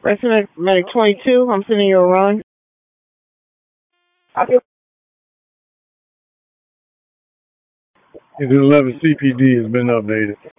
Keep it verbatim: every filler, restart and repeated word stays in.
Resident Medic twenty-two, I'm sending you a run. Okay. Unit eleven C P D has been updated.